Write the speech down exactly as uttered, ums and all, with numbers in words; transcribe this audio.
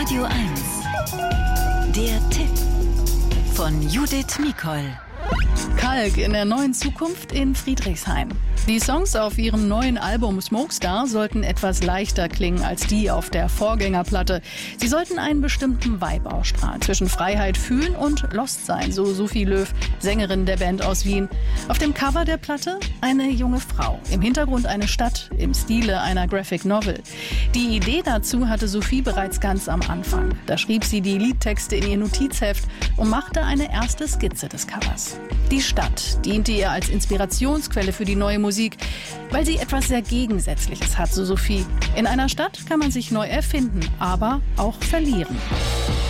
Radio eins. Der Tipp von Judith Mikol. Kalk in der neuen Zukunft in Friedrichshain. Die Songs auf ihrem neuen Album Smokestar sollten etwas leichter klingen als die auf der Vorgängerplatte. Sie sollten einen bestimmten Vibe ausstrahlen, zwischen Freiheit fühlen und Lost sein, so Sophie Löw, Sängerin der Band aus Wien. Auf dem Cover der Platte eine junge Frau, im Hintergrund eine Stadt im Stile einer Graphic Novel. Die Idee dazu hatte Sophie bereits ganz am Anfang. Da schrieb sie die Liedtexte in ihr Notizheft und machte eine erste Skizze des Covers. Die Stadt diente ihr als Inspirationsquelle für die neue Musik, weil sie etwas sehr Gegensätzliches hat, so Sophie. In einer Stadt kann man sich neu erfinden, aber auch verlieren.